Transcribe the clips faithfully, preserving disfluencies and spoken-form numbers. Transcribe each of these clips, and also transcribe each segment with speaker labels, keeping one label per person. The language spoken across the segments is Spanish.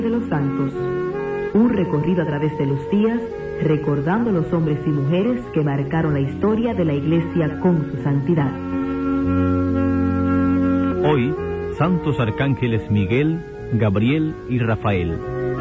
Speaker 1: de los santos, un recorrido a través de los días, recordando los hombres y mujeres que marcaron la historia de la Iglesia con su santidad.
Speaker 2: Hoy, santos arcángeles Miguel, Gabriel y Rafael.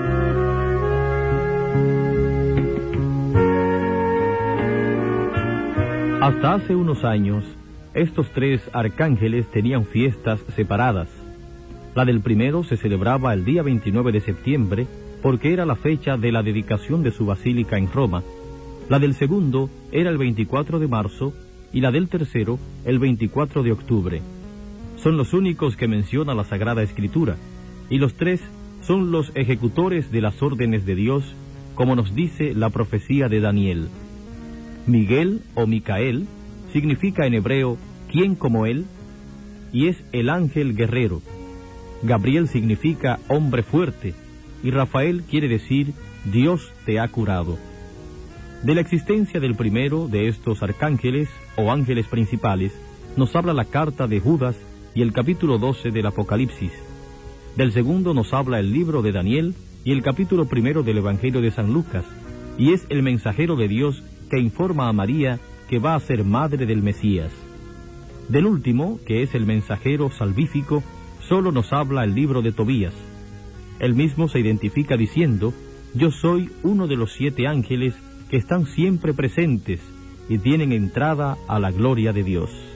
Speaker 2: Hasta hace unos años, estos tres arcángeles tenían fiestas separadas. La del primero se celebraba el día veintinueve de septiembre, porque era la fecha de la dedicación de su basílica en Roma. La del segundo era el veinticuatro de marzo y la del tercero el veinticuatro de octubre. Son los únicos que menciona la Sagrada Escritura, y los tres son los ejecutores de las órdenes de Dios, como nos dice la profecía de Daniel. Miguel o Micael significa en hebreo ¿quién como él? Y es el ángel guerrero. Gabriel significa hombre fuerte, y Rafael quiere decir Dios te ha curado. De la existencia del primero de estos arcángeles o ángeles principales nos habla la carta de Judas y el capítulo doce del Apocalipsis. Del segundo nos habla el libro de Daniel y el capítulo primero del Evangelio de San Lucas, y es el mensajero de Dios que informa a María que va a ser madre del Mesías. Del último, que es el mensajero salvífico, solo nos habla el libro de Tobías. Él mismo se identifica diciendo: yo soy uno de los siete ángeles que están siempre presentes y tienen entrada a la gloria de Dios.